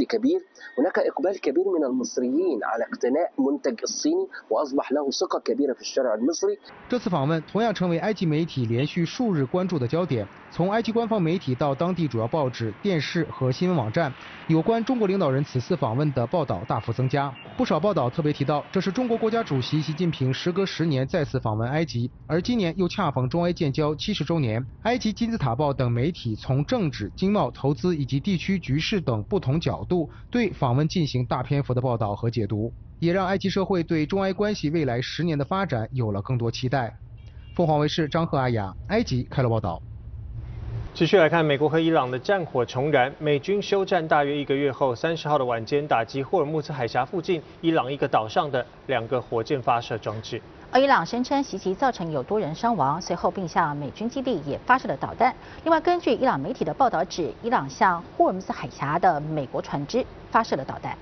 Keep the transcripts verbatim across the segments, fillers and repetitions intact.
كبير، هناك إقبال كبير من المصريين على اقتناء منتج الصيني وأصبح له ثقة كبيرة في الشارع المصري。 这次访问同样成为埃及媒体连续数日关注的焦点。从埃及官方媒体到当地主要报纸、电视和新闻网站，有关中国领导人此次访问的报道大幅增加。不少报道特别提到，这是中国国家主席习近平时隔十年再次访问埃及，而今年又恰逢中埃建交七十周年。埃及金字塔报等媒体从政治、经贸、投资以及地区局势等不同角度对访问进行大篇幅的报道和解读，也让埃及社会对中埃关系未来十年的发展有了更多期待。凤凰卫视张赫阿雅，埃及开罗报道。 继续来看，美国和伊朗的战火重燃。美军休战大约一个月后，三十号的晚间打击霍尔木兹海峡附近伊朗一个岛上的两个火箭发射装置。 而伊朗声称袭击造成有多人伤亡，随后并向美军基地也发射了导弹。另外，根据伊朗媒体的报道指，伊朗向霍尔木兹海峡的美国船只发射了导弹。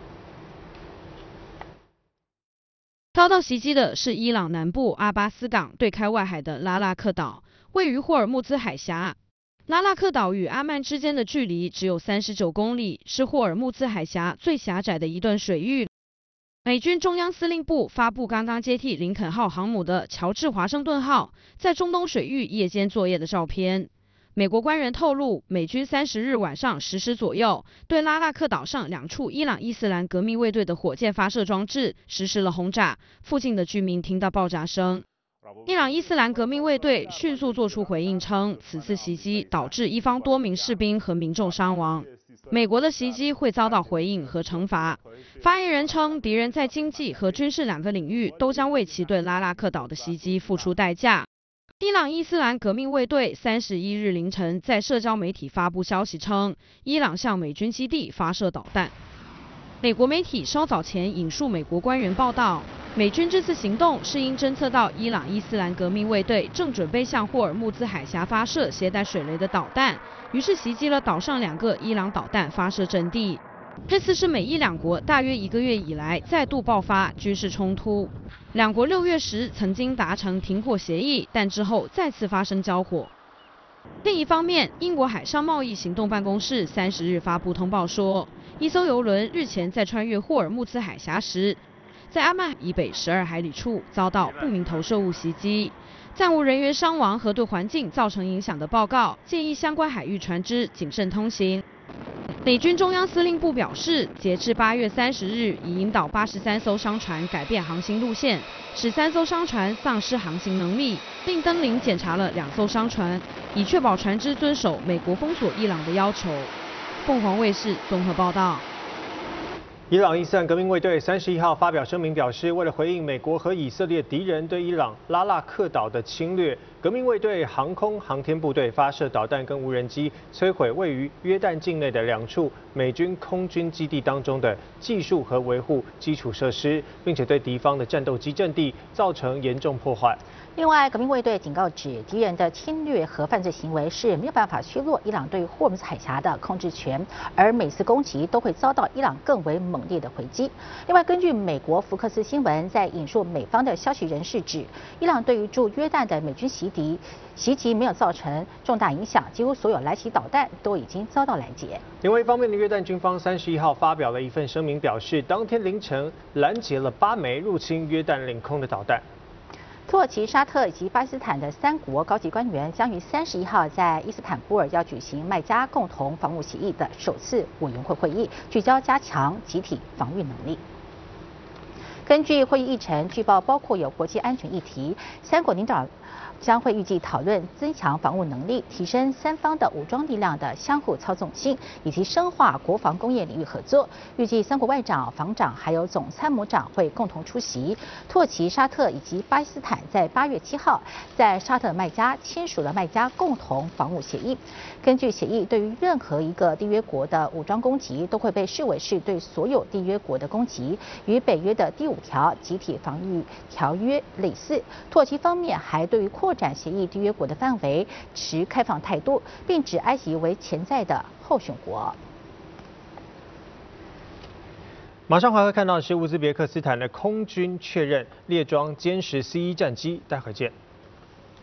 遭到袭击的是伊朗南部阿巴斯港对开外海的拉拉克岛，位于霍尔木兹海峡。拉拉克岛与阿曼之间的距离只有三十九公里，是霍尔木兹海峡最狭窄的一段水域。美军中央司令部发布刚刚接替林肯号航母的乔治华盛顿号在中东水域夜间作业的照片。美国官员透露，美军三十日晚上十时左右，对拉拉克岛上两处伊朗伊斯兰革命卫队的火箭发射装置实施了轰炸，附近的居民听到爆炸声。伊朗伊斯兰革命卫队迅速做出回应称，此次袭击导致伊方多名士兵和民众伤亡。美国的袭击会遭到回应和惩罚。发言人称，敌人在经济和军事两个领域都将为其对拉拉克岛的袭击付出代价。伊朗伊斯兰革命卫队三十一日凌晨在社交媒体发布消息称，伊朗向美军基地发射导弹。美国媒体稍早前引述美国官员报道，美军这次行动是因侦测到伊朗伊斯兰革命卫队正准备向霍尔木兹海峡发射携带水雷的导弹，于是袭击了岛上两个伊朗导弹发射阵地。这次是美伊两国大约一个月以来再度爆发军事冲突。两国六月时曾经达成停火协议，但之后再次发生交火。另一方面，英国海上贸易行动办公室三十日发布通报说，一艘邮轮日前在穿越霍尔木兹海峡时，在阿曼以北十二海里处遭到不明投射物袭击，暂无人员伤亡和对环境造成影响的报告，建议相关海域船只谨慎通行。美军中央司令部表示，截至八月三十日，已引导八十三艘商船改变航行路线，使三艘商船丧失航行能力，并登临检查了两艘商船，以确保船只遵守美国封锁伊朗的要求。凤凰卫视综合报道。 伊朗伊斯兰革命卫队三十一号发表声明表示，为了回应美国和以色列敌人对伊朗拉拉克岛的侵略，革命卫队航空航天部队发射导弹跟无人机，摧毁位于约旦境内的两处美军空军基地当中的技术和维护基础设施，并且对敌方的战斗机阵地造成严重破坏。 另外，革命卫队警告指，敌人的侵略和犯罪行为是没有办法削弱伊朗对霍尔木兹海峡的控制权，而每次攻击都会遭到伊朗更为猛烈的回击。另外，根据美国福克斯新闻在引述美方的消息人士指，伊朗对于驻约旦的美军袭敌袭击没有造成重大影响，几乎所有来袭导弹都已经遭到拦截。 另外一方面的约旦军方三十一号发表了一份声明，表示当天凌晨拦截了八枚入侵约旦领空的导弹。 土耳其、沙特以及巴基斯坦的三国高级官员将于三十一号在伊斯坦布尔要举行麦加共同防务协议的首次委员会会议，聚焦加强集体防御能力。根据会议议程，据报包括有国际安全议题，三国领导将会预计讨论增强防务能力、提升三方的武装力量的相互操纵性，以及深化国防工业领域合作。预计三国外长、防长还有总参谋长会共同出席。土耳其、沙特以及巴基斯坦在八月七号在沙特麦加签署了麦加共同防务协议。根据协议，对于任何一个缔约国的武装攻击，都会被视为是对所有缔约国的攻击，与北约的第五条集体防御条约类似。土耳其方面还对于扩展协议缔约国的范围持开放态度，并指埃及为潜在的候选国。 马上还会看到的是乌兹别克斯坦的空军确认列装歼十 C 一战机，待会见。